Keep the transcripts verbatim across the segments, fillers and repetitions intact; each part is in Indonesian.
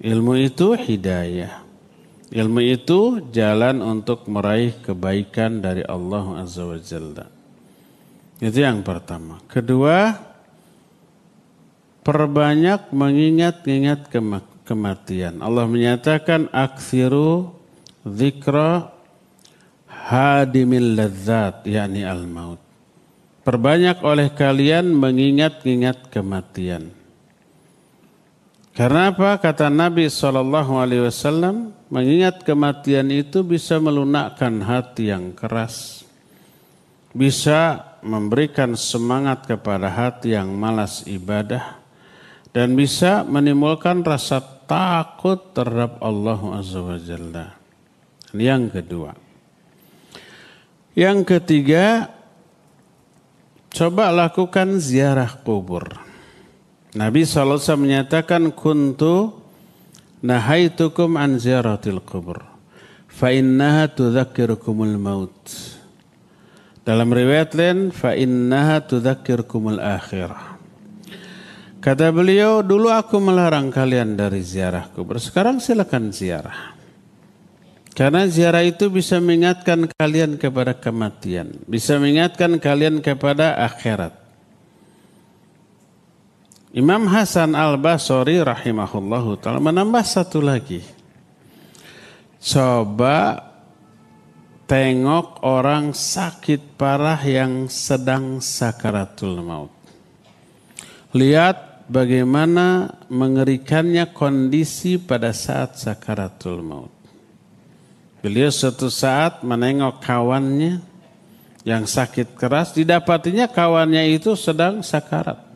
Ilmu itu hidayah. Ilmu itu jalan untuk meraih kebaikan dari Allah Azza wa Jalla. Itu yang pertama. Kedua, perbanyak mengingat-ingat kematian. Allah menyatakan aktsiru dzikra hadimil ladzat, yakni al-maut. Perbanyak oleh kalian mengingat-ingat kematian. Karena apa? Kata Nabi shallallahu alaihi wasallam, mengingat kematian itu bisa melunakkan hati yang keras. Bisa memberikan semangat kepada hati yang malas ibadah. Dan bisa menimbulkan rasa takut terhadap Allah Azza wa Jalla. Yang kedua. Yang ketiga, coba lakukan ziarah kubur. Nabi shallallahu alaihi wasallam menyatakan, kuntu nahaitukum an ziaratil kubur, fa innaha tudzakirukumul maut. Dalam riwayat lain, fa innaha tudzakirukumul akhirah. Kata beliau, dulu aku melarang kalian dari ziarah kubur, sekarang silakan ziarah. Karena ziarah itu bisa mengingatkan kalian kepada kematian, bisa mengingatkan kalian kepada akhirat. Imam Hasan Al-Basri rahimahullahu ta'ala menambah satu lagi. Coba tengok orang sakit parah yang sedang sakaratul maut. Lihat bagaimana mengerikannya kondisi pada saat sakaratul maut. Beliau suatu saat menengok kawannya yang sakit keras, didapatinya kawannya itu sedang sakarat.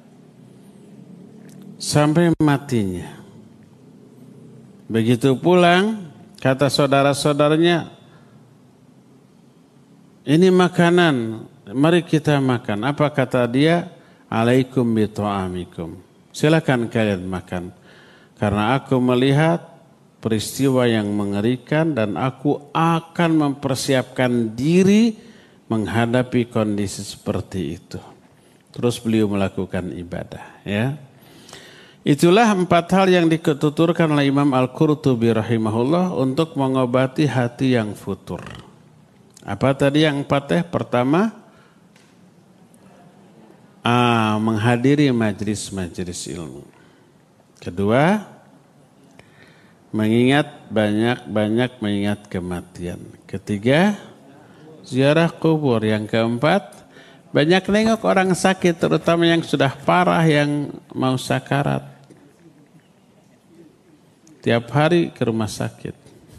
Sampai matinya. Begitu pulang, kata saudara-saudaranya, ini makanan, mari kita makan. Apa kata dia? Alaikum bita'amikum. Silakan kalian makan. Karena aku melihat peristiwa yang mengerikan dan aku akan mempersiapkan diri menghadapi kondisi seperti itu. Terus beliau melakukan ibadah, ya. Itulah empat hal yang dituturkan oleh Imam Al-Qurtubi rahimahullah untuk mengobati hati yang futur. Apa tadi yang empat teh? Pertama, ah, menghadiri majlis-majlis ilmu. Kedua, mengingat banyak-banyak mengingat kematian. Ketiga, ziarah kubur. Yang keempat, banyak nengok orang sakit, terutama yang sudah parah, yang mau sakarat. Tiap hari ke rumah sakit.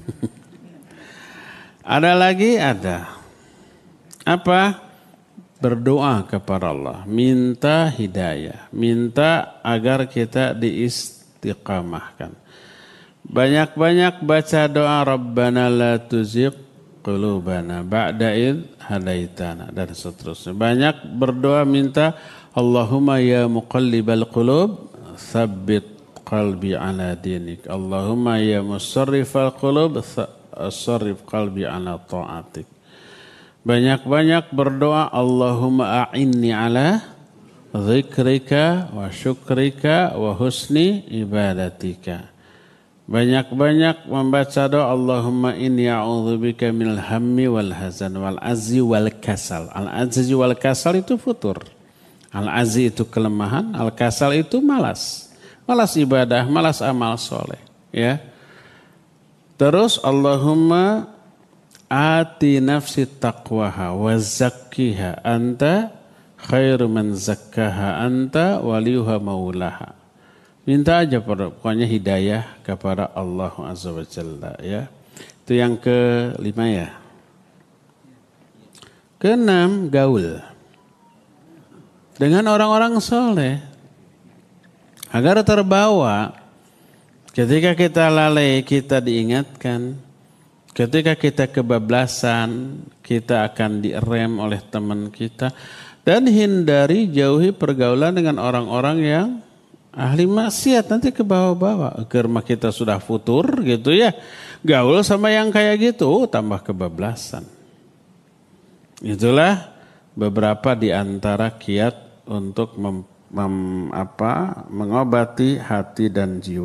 Ada lagi? Ada. Apa? Berdoa kepada Allah. Minta hidayah. Minta agar kita diistiqamahkan. Banyak-banyak baca doa Rabbana la tuzigh qulubana ba'da id hadaitana dan seterusnya. Banyak berdoa minta Allahumma ya muqallibal qulub tsabbit qalbi ala dinik. Allahumma ya musarrifal qulub sarrif qalbi ala ta'atik. Banyak-banyak berdoa Allahumma a'inni ala dzikrika wa syukrika wa husni ibadatika. Banyak-banyak membaca doa Allahumma inni a'udzubika minal hammi wal hazan wal azzi wal kasal. Al azzi wal kasal itu futur. Al azzi itu kelemahan, al kasal itu malas. Malas ibadah, malas amal soleh, ya. Terus Allahumma ati nafsi taqwaha wa zakkiha anta khairu man zakkaha anta waliyuha maulaha. Minta aja pokoknya hidayah kepada Allah Azza wa Jalla, ya. Itu yang kelima, ya. Keenam, gaul dengan orang-orang soleh. Agar terbawa, ketika kita lalai kita diingatkan, ketika kita kebablasan kita akan direm oleh teman kita. Dan hindari jauhi pergaulan dengan orang-orang yang ahli maksiat, nanti ke bawah-bawah. Karena kita sudah futur gitu ya, gaul sama yang kayak gitu tambah kebablasan. Itulah beberapa di antara kiat untuk mem Mem, apa, mengobati hati dan jiwa.